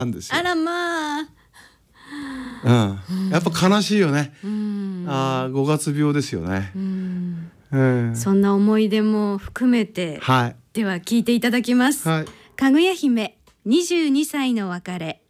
なんですよ。 あらまあ、 やっぱ悲しいよね。5月病ですよね。 そんな思い出も含めて、 はい、 では聞いていただきます。 はい、 かぐや姫22歳の別れ。